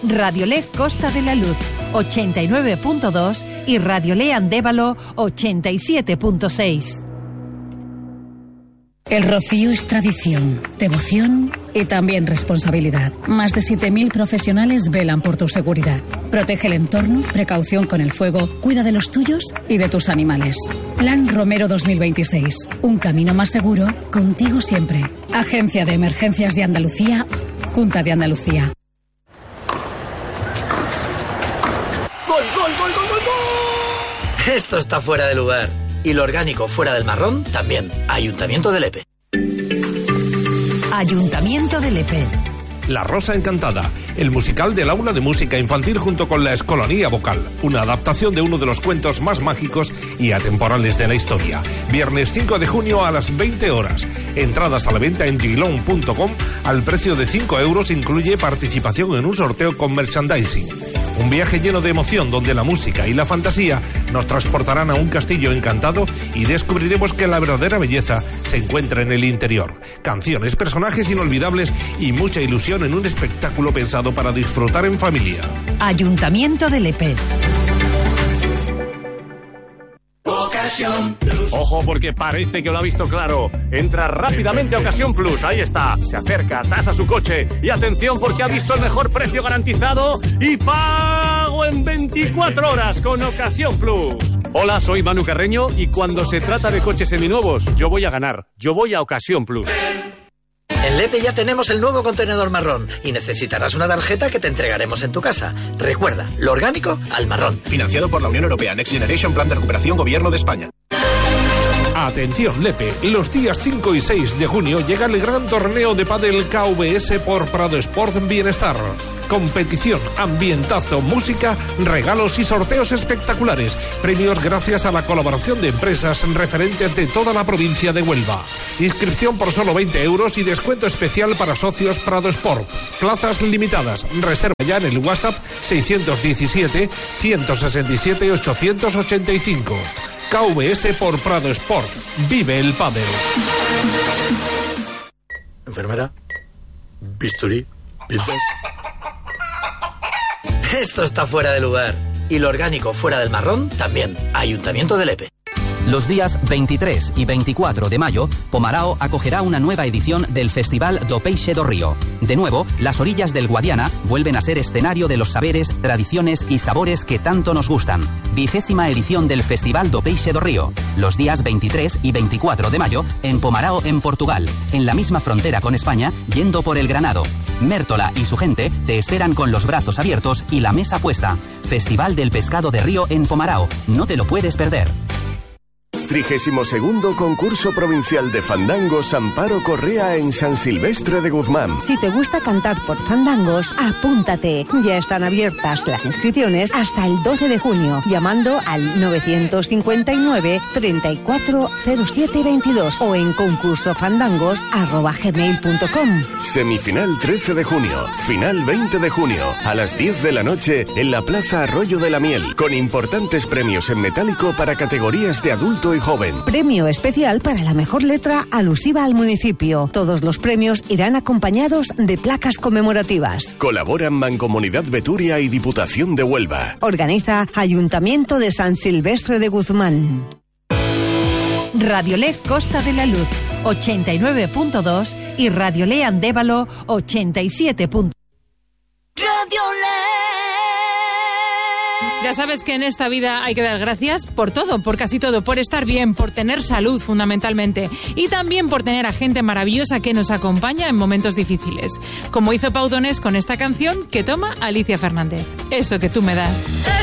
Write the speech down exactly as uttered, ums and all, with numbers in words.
Radiolé Costa de la Luz ochenta y nueve punto dos y Radiolé Andévalo ochenta y siete punto seis. El rocío es tradición, devoción y también responsabilidad. Más de siete mil profesionales velan por tu seguridad. Protege el entorno, precaución con el fuego, cuida de los tuyos y de tus animales. Plan Romero dos mil veintiséis. Un camino más seguro, contigo siempre. Agencia de Emergencias de Andalucía, Junta de Andalucía. ¡Gol, gol, gol, gol, gol, gol! Esto está fuera de lugar. Y lo orgánico fuera del marrón también. Ayuntamiento de Lepe. Ayuntamiento de Lepe. La Rosa Encantada, el musical del aula de música infantil junto con la Escolanía Vocal, una adaptación de uno de los cuentos más mágicos y atemporales de la historia. Viernes cinco de junio a las veinte horas. Entradas a la venta en gilón punto com al precio de cinco euros, incluye participación en un sorteo con merchandising. Un viaje lleno de emoción donde la música y la fantasía nos transportarán a un castillo encantado y descubriremos que la verdadera belleza se encuentra en el interior. Canciones, personajes inolvidables y mucha ilusión en un espectáculo pensado para disfrutar en familia. Ayuntamiento de Lepe. Ocasión Plus. Ojo, porque parece que lo ha visto claro. Entra rápidamente a Ocasión Plus. Ahí está. Se acerca, tasa su coche. Y atención, porque ha visto el mejor precio garantizado y pago en veinticuatro horas con Ocasión Plus. Hola, soy Manu Carreño y cuando se trata de coches seminuevos, yo voy a ganar. Yo voy a Ocasión Plus. En Lepe ya tenemos el nuevo contenedor marrón y necesitarás una tarjeta que te entregaremos en tu casa. Recuerda, lo orgánico al marrón. Financiado por la Unión Europea, Next Generation, Plan de Recuperación, Gobierno de España. Atención Lepe, los días cinco y seis de junio llega el gran torneo de pádel K V S por Prado Sport Bienestar. Competición, ambientazo, música, regalos y sorteos espectaculares. Premios gracias a la colaboración de empresas referentes de toda la provincia de Huelva. Inscripción por solo veinte euros y descuento especial para socios Prado Sport. Plazas limitadas. Reserva ya en el WhatsApp seiscientos diecisiete, ciento sesenta y siete, ochocientos ochenta y cinco. K V S por Prado Sport. Vive el pádel. Enfermera, bisturí, pinzas. Esto está fuera de lugar. Y lo orgánico fuera del marrón también. Ayuntamiento de Lepe. Los días veintitrés y veinticuatro de mayo, Pomarao acogerá una nueva edición del Festival do Peixe do Río. De nuevo, las orillas del Guadiana vuelven a ser escenario de los saberes, tradiciones y sabores que tanto nos gustan. Vigésima edición del Festival do Peixe do Río. Los días veintitrés y veinticuatro de mayo, en Pomarao, en Portugal, en la misma frontera con España, yendo por el Granado. Mértola y su gente te esperan con los brazos abiertos y la mesa puesta. Festival del Pescado de Río en Pomarao. No te lo puedes perder. trigésimo segundo Concurso Provincial de Fandangos Amparo Correa en San Silvestre de Guzmán. Si te gusta cantar por fandangos, apúntate. Ya están abiertas las inscripciones hasta el doce de junio, llamando al novecientos cincuenta y nueve, treinta y cuatro, cero siete veintidós o en concursofandangos arroba gmail punto com. Semifinal trece de junio, final veinte de junio, a las diez de la noche en la Plaza Arroyo de la Miel, con importantes premios en metálico para categorías de adulto y joven. Premio especial para la mejor letra alusiva al municipio. Todos los premios irán acompañados de placas conmemorativas. Colaboran Mancomunidad Beturia y Diputación de Huelva. Organiza Ayuntamiento de San Silvestre de Guzmán. Radiolé Costa de la Luz ochenta y nueve punto dos y Radiolé Andévalo ochenta y siete punto dos. Radiolé. Ya sabes que en esta vida hay que dar gracias por todo, por casi todo, por estar bien, por tener salud fundamentalmente y también por tener a gente maravillosa que nos acompaña en momentos difíciles, como hizo Pau Donés con esta canción que toma Alicia Fernández. Eso que tú me das.